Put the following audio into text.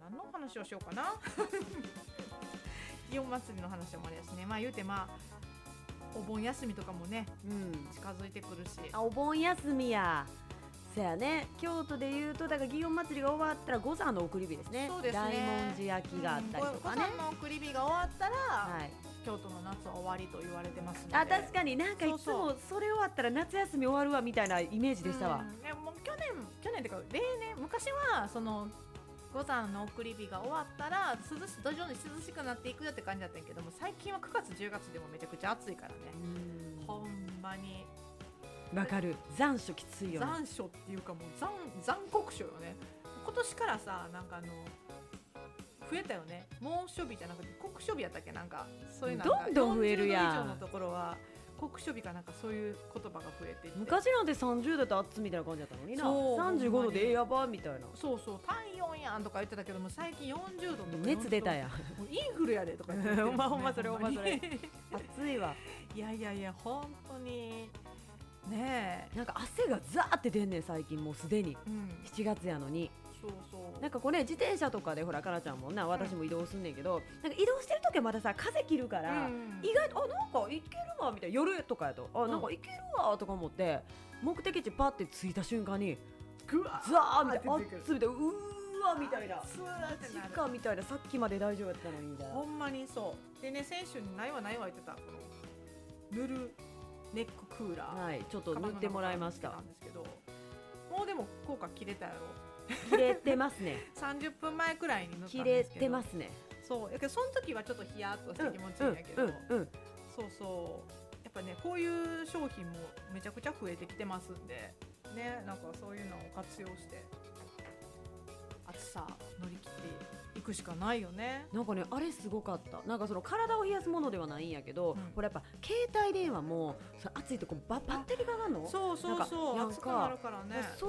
何の話をしようかな祇園祭の話もですね、言うてお盆休みとかもね、近づいてくるし、 お盆休みや。そやね、京都でいうとだから祇園祭が終わったら五山の送り火ですね。 そうですね、 大文字焼きがあったりとかね、 五山の送り火が終わったら、京都の夏は終わりと言われてますので。 確かになんかいつもそれ終わったら夏休み終わるわみたいなイメージでしたわ。 もう去年っていうか例年、昔はその五山の送り火が終わったら徐々に涼しくなっていくよって感じだったんやけども、最近は9月10月でもめちゃくちゃ暑いからね、ほんまにわかる。残暑きついよね。 残暑っていうかもう残酷暑よね。今年からさ、なんか増えたよね。猛暑日じゃなくて酷暑日やったっけ、なんかそういうのどんどん増えるやん。 40度以上のところは酷暑日かなんかそういう言葉が増えてて、 昔なんて30度って暑みたいな感じだったのにな。35度でやばみたいな。 そう体温やんとか言ってたけども、最近40度とか熱出たやん。 もうインフルやでとか言ってる、ね、 ほんまそれ暑いわ。 いや本当にねえ、 なんか汗がザーって出んねん最近、もうすでに、7月やのに。 そうなんかこれ自転車とかでほらかなちゃんもな、私も移動すんねんけど、なんか移動してる時はまださ風切るから、意外となんかいけるわみたいな、夜とかやとなんかいけるわとか思って目的地パッて着いた瞬間にグワーザーみたいな、熱みたいな、うーわみたいな、マジかみたいな、さっきまで大丈夫やったのにみたいな。 ほんまにそうでね、先週にないわ言ってたこの塗るネッククーラー、 ちょっと塗ってもらいました。 なんですけど、もうでも効果切れたやろ。 切れてますね 30分前くらいに塗ったんですけど、 切れてますね。 そうやけどその時はちょっとヒヤッとして気持ちいいんやけど、そうやっぱね、こういう商品もめちゃくちゃ増えてきてますんでね、なんかそういうのを活用して暑さ乗り切っていくしかないよね。 なんかね、あれすごかった。なんかその体を冷やすものではないんやけど、これやっぱ携帯電話も暑いとこバッテリーが上がるの。 そう暑くなるからね。